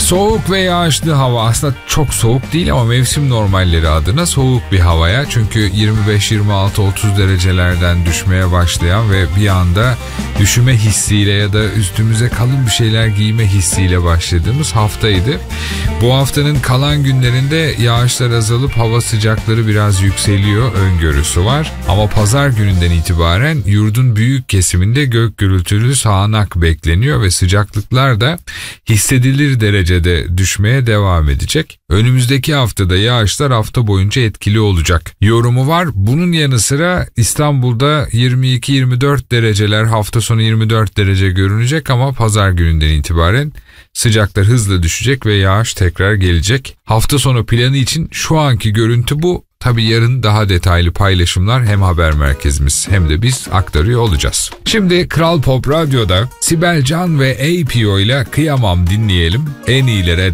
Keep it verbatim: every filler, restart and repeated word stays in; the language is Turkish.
Soğuk ve yağışlı hava, aslında çok soğuk değil ama mevsim normalleri adına soğuk bir havaya, çünkü yirmi beş yirmi altı otuz derecelerden düşmeye başlayan ve bir anda üşüme hissiyle ya da üstümüze kalın bir şeyler giyme hissiyle başladığımız haftaydı. Bu haftanın kalan günlerinde yağışlar azalıp hava sıcakları biraz yükseliyor öngörüsü var. Ama pazar gününden itibaren yurdun büyük kesiminde gök gürültülü sağanak bekleniyor ve sıcaklıklar da hissedilir derecede düşmeye devam edecek. Önümüzdeki haftada yağışlar hafta boyunca etkili olacak yorumu var. Bunun yanı sıra İstanbul'da yirmi iki yirmi dört dereceler, hafta sonu yirmi dört derece görünecek ama pazar gününden itibaren sıcaklar hızla düşecek ve yağış tekrar gelecek. Hafta sonu planı için şu anki görüntü bu. Tabii yarın daha detaylı paylaşımlar hem haber merkezimiz hem de biz aktarıyor olacağız. Şimdi Kral Pop Radyo'da Sibel Can ve A P O ile Kıyamam dinleyelim. En iyilere